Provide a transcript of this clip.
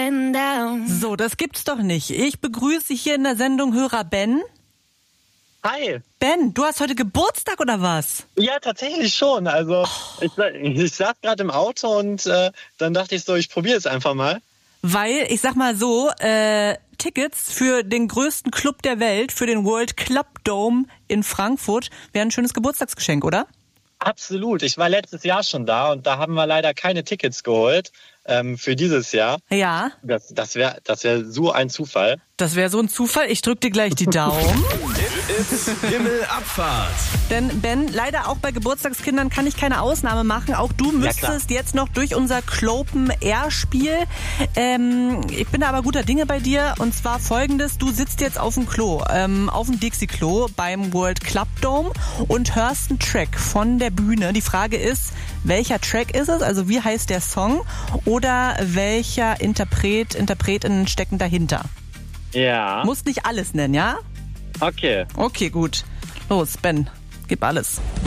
getting down. So, das gibt's doch nicht. Ich begrüße hier in der Sendung Hörer Ben. Hi. Ben, du hast heute Geburtstag oder was? Ja, tatsächlich schon. Also ich saß gerade im Auto und dann dachte ich so, ich probiere es einfach mal. Weil, ich sag mal so, Tickets für den größten Club der Welt, für den World Club Dome in Frankfurt, wären ein schönes Geburtstagsgeschenk, oder? Absolut. Ich war letztes Jahr schon da und da haben wir leider keine Tickets geholt für dieses Jahr. Ja. Das wär so ein Zufall. Das wäre so ein Zufall. Ich drück dir gleich die Daumen. Himmelabfahrt. Denn Ben, leider auch bei Geburtstagskindern kann ich keine Ausnahme machen. Auch du müsstest jetzt noch durch unser Clopen-Air-Spiel. Ich bin da aber guter Dinge bei dir. Und zwar folgendes: Du sitzt jetzt auf dem Klo, auf dem Dixie-Klo beim World Club Dome und hörst einen Track von der Bühne. Die Frage ist, welcher Track ist es? Also wie heißt der Song? Oder welcher Interpretin stecken dahinter? Ja. Musst nicht alles nennen, ja? Okay. Okay, gut. Los, Ben, gib alles.